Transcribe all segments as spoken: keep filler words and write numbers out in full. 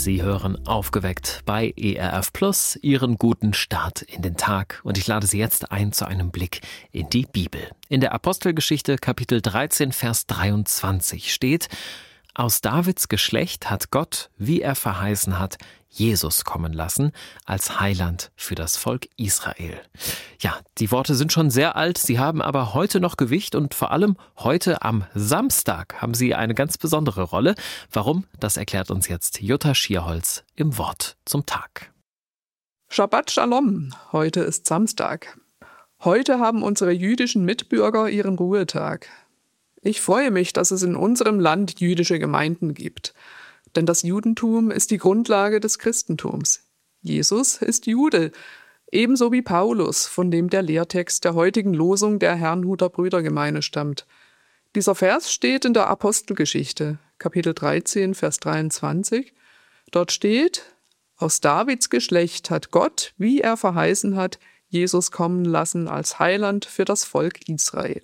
Sie hören Aufgeweckt bei E R F Plus, Ihren guten Start in den Tag. Und ich lade Sie jetzt ein zu einem Blick in die Bibel. In der Apostelgeschichte Kapitel dreizehn, Vers dreiundzwanzig steht: Aus Davids Geschlecht hat Gott, wie er verheißen hat, Jesus kommen lassen als Heiland für das Volk Israel. Ja, die Worte sind schon sehr alt, sie haben aber heute noch Gewicht und vor allem heute am Samstag haben sie eine ganz besondere Rolle. Warum? Das erklärt uns jetzt Jutta Schierholz im Wort zum Tag. Shabbat Shalom, heute ist Samstag. Heute haben unsere jüdischen Mitbürger ihren Ruhetag. Ich freue mich, dass es in unserem Land jüdische Gemeinden gibt. Denn das Judentum ist die Grundlage des Christentums. Jesus ist Jude, ebenso wie Paulus, von dem der Lehrtext der heutigen Losung der Herrnhuter Brüdergemeine stammt. Dieser Vers steht in der Apostelgeschichte, Kapitel dreizehn, Vers dreiundzwanzig. Dort steht: Aus Davids Geschlecht hat Gott, wie er verheißen hat, Jesus kommen lassen als Heiland für das Volk Israel.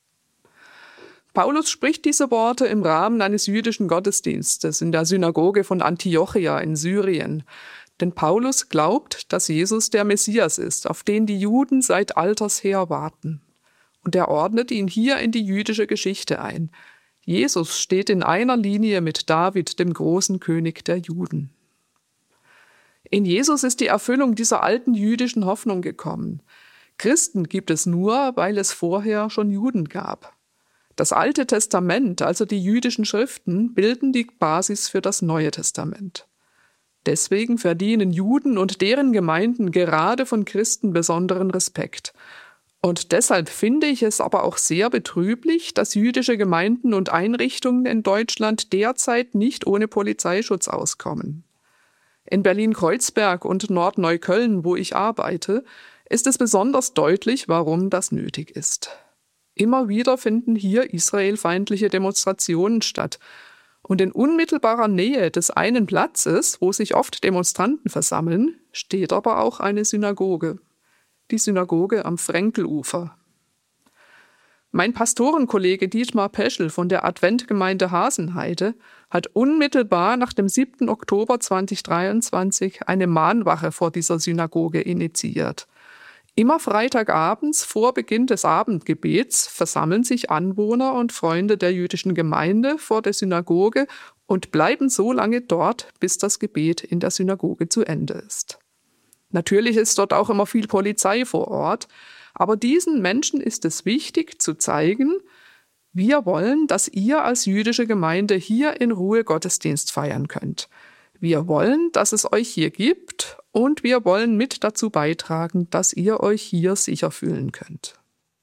Paulus spricht diese Worte im Rahmen eines jüdischen Gottesdienstes in der Synagoge von Antiochia in Syrien. Denn Paulus glaubt, dass Jesus der Messias ist, auf den die Juden seit alters her warten. Und er ordnet ihn hier in die jüdische Geschichte ein. Jesus steht in einer Linie mit David, dem großen König der Juden. In Jesus ist die Erfüllung dieser alten jüdischen Hoffnung gekommen. Christen gibt es nur, weil es vorher schon Juden gab. Das Alte Testament, also die jüdischen Schriften, bilden die Basis für das Neue Testament. Deswegen verdienen Juden und deren Gemeinden gerade von Christen besonderen Respekt. Und deshalb finde ich es aber auch sehr betrüblich, dass jüdische Gemeinden und Einrichtungen in Deutschland derzeit nicht ohne Polizeischutz auskommen. In Berlin-Kreuzberg und Nordneukölln, wo ich arbeite, ist es besonders deutlich, warum das nötig ist. Immer wieder finden hier israelfeindliche Demonstrationen statt. Und in unmittelbarer Nähe des einen Platzes, wo sich oft Demonstranten versammeln, steht aber auch eine Synagoge. Die Synagoge am Frenkelufer. Mein Pastorenkollege Dietmar Peschel von der Adventgemeinde Hasenheide hat unmittelbar nach dem siebten Oktober zweitausenddreiundzwanzig eine Mahnwache vor dieser Synagoge initiiert. Immer freitagabends vor Beginn des Abendgebets versammeln sich Anwohner und Freunde der jüdischen Gemeinde vor der Synagoge und bleiben so lange dort, bis das Gebet in der Synagoge zu Ende ist. Natürlich ist dort auch immer viel Polizei vor Ort, aber diesen Menschen ist es wichtig zu zeigen: Wir wollen, dass ihr als jüdische Gemeinde hier in Ruhe Gottesdienst feiern könnt. Wir wollen, dass es euch hier gibt, und wir wollen mit dazu beitragen, dass ihr euch hier sicher fühlen könnt.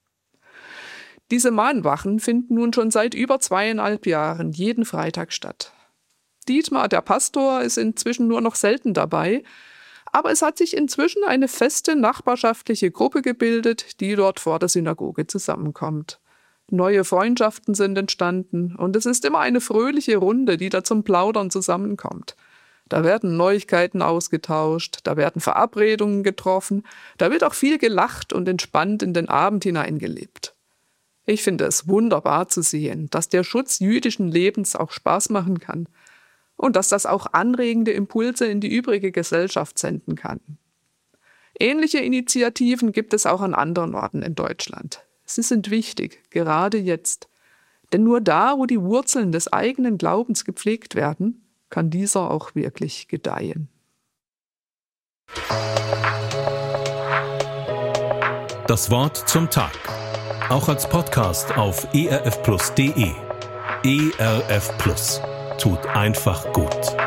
Diese Mahnwachen finden nun schon seit über zweieinhalb Jahren jeden Freitag statt. Dietmar, der Pastor, ist inzwischen nur noch selten dabei, aber es hat sich inzwischen eine feste nachbarschaftliche Gruppe gebildet, die dort vor der Synagoge zusammenkommt. Neue Freundschaften sind entstanden und es ist immer eine fröhliche Runde, die da zum Plaudern zusammenkommt. Da werden Neuigkeiten ausgetauscht, da werden Verabredungen getroffen, da wird auch viel gelacht und entspannt in den Abend hineingelebt. Ich finde es wunderbar zu sehen, dass der Schutz jüdischen Lebens auch Spaß machen kann und dass das auch anregende Impulse in die übrige Gesellschaft senden kann. Ähnliche Initiativen gibt es auch an anderen Orten in Deutschland. Sie sind wichtig, gerade jetzt. Denn nur da, wo die Wurzeln des eigenen Glaubens gepflegt werden, kann dieser auch wirklich gedeihen. Das Wort zum Tag. Auch als Podcast auf e r f plus punkt d e. E R F Plus. Tut einfach gut.